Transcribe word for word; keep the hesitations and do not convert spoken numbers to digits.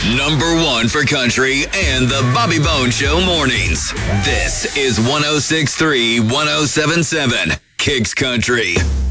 Number one for country and the Bobby Bone Show mornings. This is one oh six point three, one oh seven point seven Kicks Country.